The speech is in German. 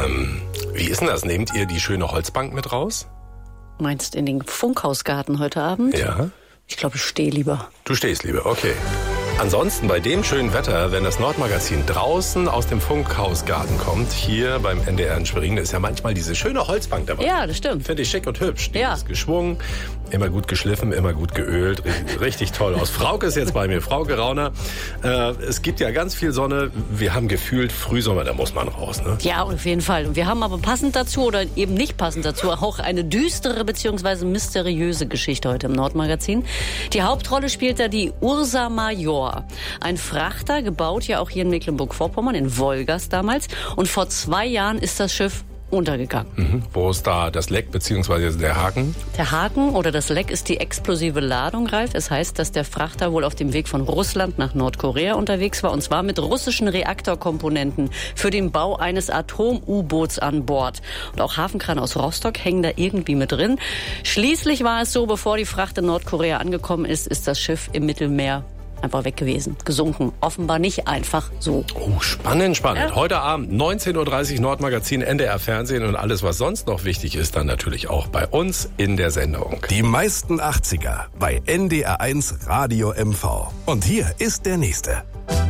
Wie ist denn das? Nehmt ihr die schöne Holzbank mit raus? Meinst in den Funkhausgarten heute Abend? Ja. Ich glaube, ich stehe lieber. Du stehst lieber, okay. Ansonsten bei dem schönen Wetter, wenn das Nordmagazin draußen aus dem Funkhausgarten kommt, hier beim NDR in Schwerin, ist ja manchmal diese schöne Holzbank dabei. Ja, das stimmt. Finde ich schick und hübsch. Die Ja. ist geschwungen, immer gut geschliffen, immer gut geölt. Richtig toll aus. Frauke ist jetzt bei mir. Frauke Rauner, es gibt ja ganz viel Sonne. Wir haben gefühlt Frühsommer, da muss man raus, ne? Ja, auf jeden Fall. Und wir haben aber passend dazu oder eben nicht passend dazu auch eine düstere bzw. mysteriöse Geschichte heute im Nordmagazin. Die Hauptrolle spielt da die Ursa Major. Ein Frachter, gebaut ja auch hier in Mecklenburg-Vorpommern, in Wolgast damals. Und vor 2 Jahren ist das Schiff untergegangen. Mhm. Wo ist da das Leck bzw. der Haken? Der Haken oder das Leck ist die explosive Ladung, Ralf. Es heißt, dass der Frachter wohl auf dem Weg von Russland nach Nordkorea unterwegs war, und zwar mit russischen Reaktorkomponenten für den Bau eines Atom-U-Boots an Bord. Und auch Hafenkran aus Rostock hängen da irgendwie mit drin. Schließlich war es so, bevor die Fracht in Nordkorea angekommen ist, ist das Schiff im Mittelmeer einfach weg gewesen, gesunken. Offenbar nicht einfach so. Oh, spannend. Ja. Heute Abend 19.30 Uhr Nordmagazin, NDR Fernsehen und alles, was sonst noch wichtig ist, dann natürlich auch bei uns in der Sendung. Die meisten 80er bei NDR1 Radio MV. Und hier ist der nächste.